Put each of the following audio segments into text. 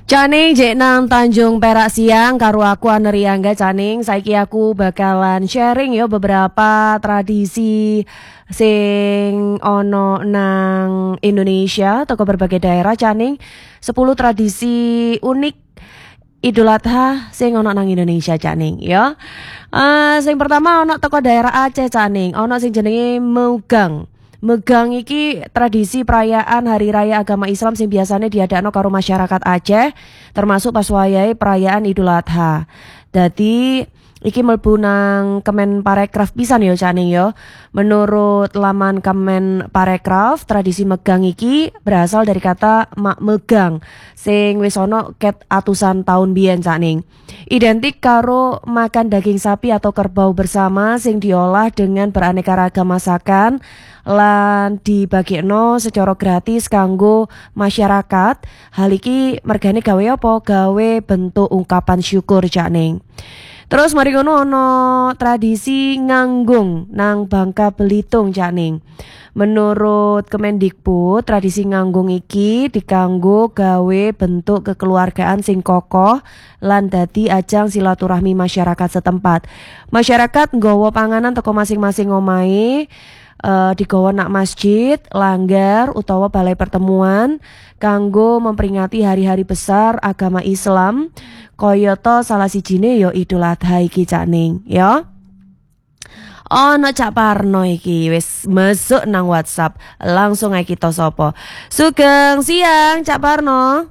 Caning jek nang Tanjung Perak siang karo aku Aneriangga Caning. Saiki aku bakalan sharing yo beberapa tradisi sing ono nang Indonesia toko berbagai daerah Caning. 10 tradisi unik Idul Adha sing ono nang Indonesia Caning yo. Sing pertama ono toko daerah Aceh Caning. Ono sing jenenge Megang. Megang iki tradisi perayaan hari raya agama Islam sing biasanya diadakno karo masyarakat Aceh, termasuk pas wayahe perayaan Idul Adha. Dadi iki mlebu nang Kemen Parekraf pisan yo Caning yo. Menurut laman Kemen Parekraf, tradisi megang iki berasal dari kata mak megang sing wis ono ket atusan tahun biyen Caning. Identik karo makan daging sapi atau kerbau bersama sing diolah dengan beraneka ragam masakan lan dibagekno secara gratis kanggo masyarakat. Hal iki mergane gawe apa? Gawe bentuk ungkapan syukur Caning. Terus mari ngono ono tradisi nganggung nang Bangka Belitung Caning. Menurut Kemendikbud, tradisi nganggung iki dikanggo gawe bentuk kekeluargaan sing kokoh lan dadi ajang silaturahmi masyarakat setempat. Masyarakat nggawa panganan teko masing-masing omahe, digawa nak masjid, langgar utawa balai pertemuan kanggo memperingati hari-hari besar agama Islam. Kayata salah sijine ya Idul Adha iki Caning ya. Ono Cak Parno iki wis mesuk nang WhatsApp. Langsung ae kita sapa. Sugeng siang Cak Parno.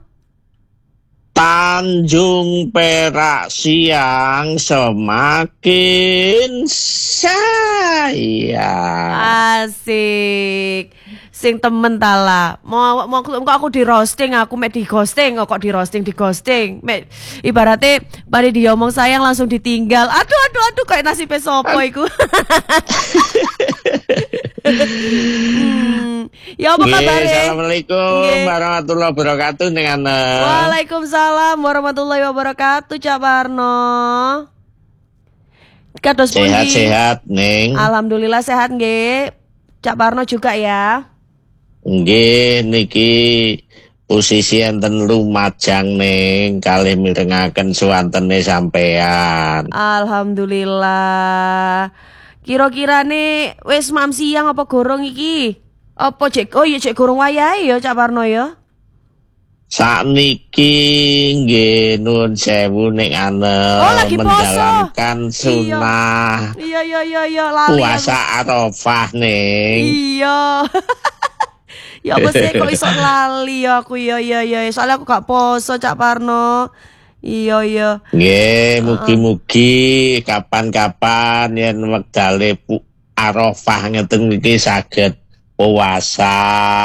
Tanjung Perak siang semakin sayang. Asik. Sing temen tala. Mau aku di roasting, aku mek di ghosting, kok di roasting di ghosting. Mek ibaratnya pada diomong sayang langsung ditinggal. Aduh kayak nasibnya sopo iku. Ya apa kabar? Assalamualaikum warahmatullahi wabarakatuh dengan Waalaikumsalam warahmatullahi wabarakatuh Cak Parno. Kados pundi? Sehat-sehat Ning. Alhamdulillah sehat nggih. Cak Parno juga ya. Nggih niki posisi enten Lumajang Ning kalih mirengaken suwantene sampean. Alhamdulillah. Kira-kira nih wis mam siang apa gorong iki? Apa cek gorong wayahe ya Cak Parno ya? Sakniki nggih nuwun sewu ning lagi menjalankan sunah. Iya lali puasa Arafah Ning. Iya. Ya apa sih kok iso lali ya aku ya. Soalnya aku gak poso Cak Parno. Iya. Nggih, mugi-mugi kapan-kapan yen wektale Arafah ngeten iki saged puasa.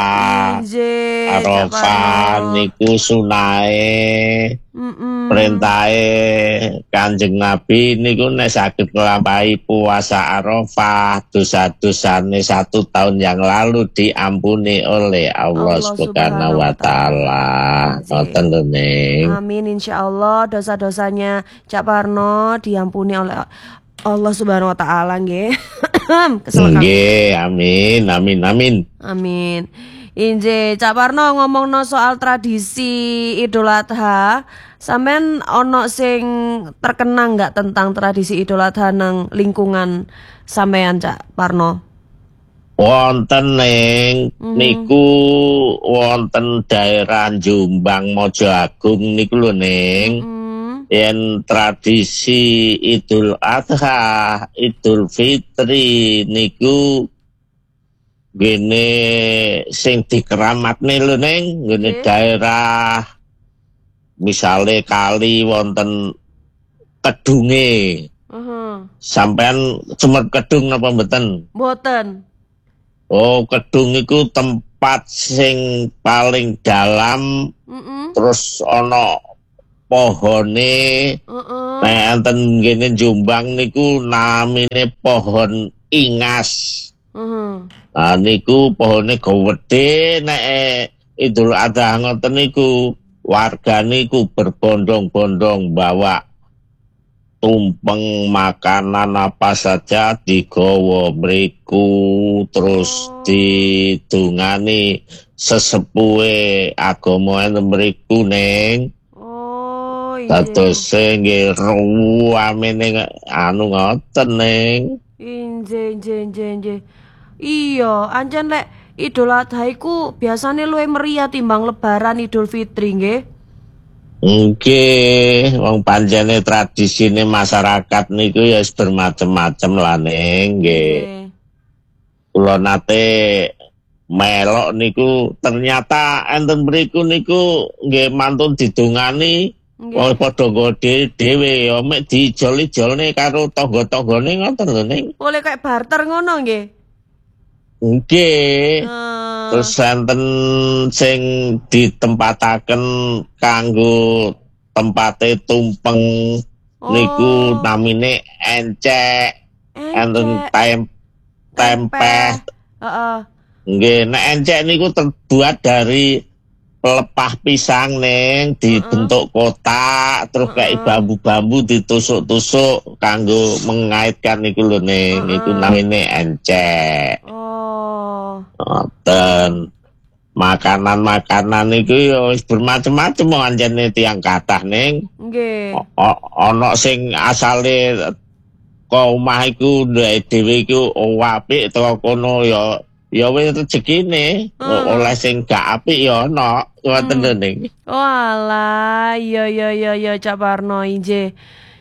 Arafah niku sunahe. Perintahe Kanjeng Nabi niku nek saged nglampahi puasa Arafah, dosa-dosane 1 tahun yang lalu diampuni oleh Allah Subhanahu wa taala. Ngoten lho Ning. Amin insyaallah dosa-dosanya Cak Parno diampuni oleh Allah Subhanahu wa taala nggih. Nggih, amin. Amin. Inje Cak Parno ngomongno soal tradisi Idul Adha, sampean ono sing terkenang nggak tentang tradisi Idul Adha nang lingkungan sampean Cak Parno? Wonten Ning, niku wonten daerah Jombang Mojo Agung niku lho Ning. Yen tradisi Idul Adha, Idul Fitri niku gene sing dikeramatne lho Ning, ngene daerah misale kali wonten kedunge. Sampean cumet kedung napa mboten? Mboten. Oh, kedung iku tempat sing paling dalam. Terus ana pohone. Nek enten ngene Jombang niku namine pohon ingas. Nah niku pohone gede, nek Idul Adha ngoten niku warga niku berbondong-bondong bawa tumpeng makanan apa saja digawa mriku, terus didungani sesepuhe agama enten mriku Ning. Dados nggih ruwamene anu ngoten ning. Inje. Iya, ancen lek Idul Adha iku biasane luwih meriah timbang Lebaran Idul Fitri nggih. Nggih, wong pancene tradisine masyarakat niku ya bermacam-macam lah ning nggih. Kula nate melok niku ternyata enten mriku niku nggih mantun didongani wong padha gede dhewe ya mek diijol-ijolne karo tangga-tanggane ngoten lho ning. Oleh kayak barter ngono nggih. Nggih. Terus enten sing ditempataken kanggo tempate tumpeng niku namine encek. Enten tempe. Heeh. Nggih, nek encek niku terbuat dari pelepah pisang neng dibentuk kotak terus kayak bambu-bambu ditusuk-tusuk kanggo mengaitkan niku lho neng niku namine encek. Ngoten. Makanan-makanan niku ya bermacam-macam anjene tiyang kathah ning. Nggih. Ana sing asale kok omah iku dhewe iku apik teko kono ya wis rezekine oleh sing gak apik ya ana ngoten lho ning. Walah, iya Cak Parno inje.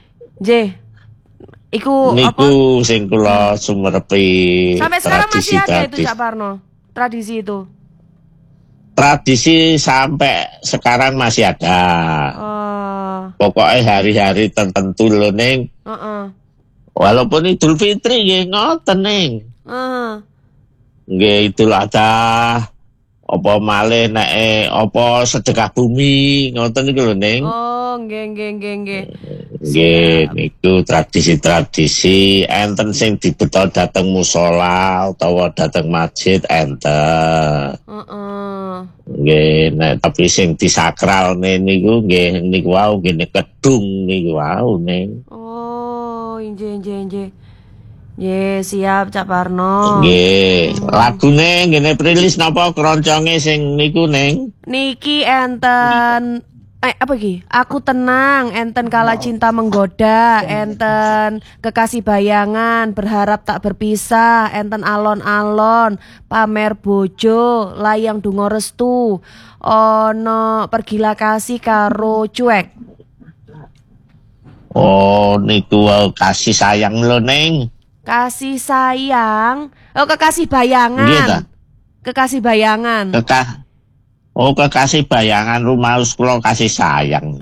Iku niku sing kula sumerepi. Sampai sekarang masih ada itu Cak Parno, tradisi itu. Tradisi sampai sekarang masih ada. Pokoknya hari-hari tertentu lho ning. Walaupun Idul Fitri nggih ngoten ning. Nggih Idul Adha apa malih nek apa sedekah bumi ngoten niku lho ning. Oh, nggih. Nggih niku tradisi-tradisi enten sing dibeto dateng musala utawa dateng masjid enten. Nggih nek tapi sing disakralne niku nggih niku wau nggih kedung niku wau ning. Oh, inje. Ye, siap Cak Parno. Nggih, lagune ngene rilis napa kronconge sing niku ning? Niki enten apa iki? Aku tenang, enten kala cinta menggoda, enten kekasih bayangan, berharap tak berpisah, enten alon-alon, pamer bojo, layang donga restu, ono pergilah kasih karo cuek. Oh, niku kasih sayang lho ning. Kasih sayang, kekasih bayangan. Gitu. Kekasih bayangan. Kekasih bayangan rumaos kula kasih sayang.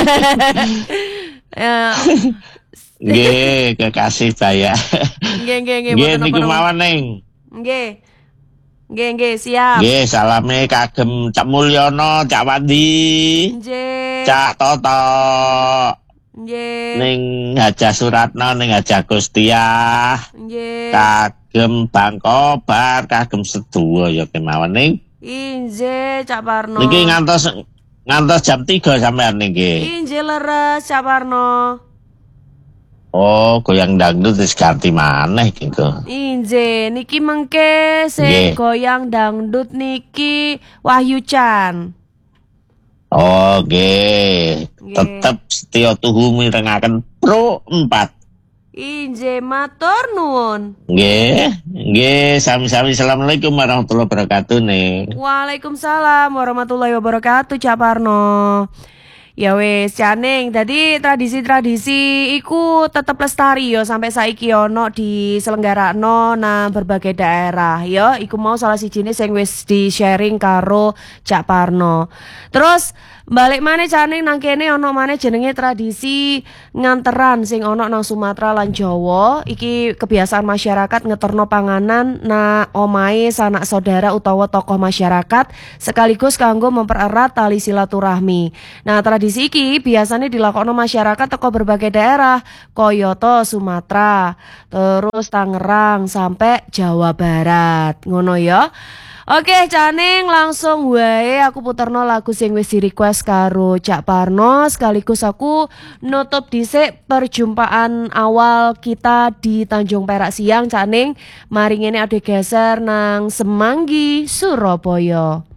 Nggih, kekasih bayang. Nggih. Nggih niku mawon ning. Nggih, siap. Nggih, salame kagem Cak Mulyono, Cak Wandi. Nggih. Cak Toto. Nggih. Ning Haja Suratno ning Haja Gustiah. Nggih. Kagem Bang Kobar, kagem sedaya ya kemawon ning. Inje Cak Parno. Niki ngantos jam 3 sampean niki. Inje leres Cak Parno. Oh, goyang dangdut wis ganti maneh gitu. Inje niki mengke sing goyang dangdut niki Wahyu Chan. Oh, nggih. Tetep setya tuhu mirengaken Pro 4. Inje matur nuwun. Nggih, sami-sami. Assalamualaikum warahmatullahi wabarakatuh nih. Waalaikumsalam warahmatullahi wabarakatuh Cak Parno. Ya wes Caning, tadi tradisi-tradisi iku tetep lestari yo sampai saiki ono diselenggarakno nang berbagai daerah yo. Iku mau salah sijine sing wis di sharing karo Cak Parno. Terus balik maneh Caning nang kene ono maneh jenenge tradisi nganteran sing ono nang Sumatera lan Jawa. Iki kebiasaan masyarakat ngeterno panganan na omahe sanak saudara utawa tokoh masyarakat sekaligus kanggo mempererat tali silaturahmi. Nah, tradisi iki biasanya dilakoni masyarakat teko berbagai daerah, koyoto Sumatera, terus Tangerang sampai Jawa Barat. Ngono ya. Oke, Caning langsung wae aku puterno lagu sing wis di-request karo Cak Parno sekaligus aku nutup dhisik perjumpaan awal kita di Tanjung Perak siang Caning. Mari ngene ade geser nang Semanggi, Surabaya.